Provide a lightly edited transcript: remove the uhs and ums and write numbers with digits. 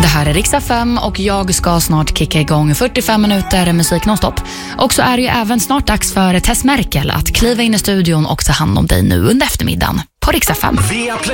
Det här är Riksdag 5 och jag ska snart kicka igång 45 minuter musik nonstop. Och så är det ju även snart dags för Tess Merkel att kliva in i studion och ta hand om dig nu under eftermiddagen på Riksdag 5.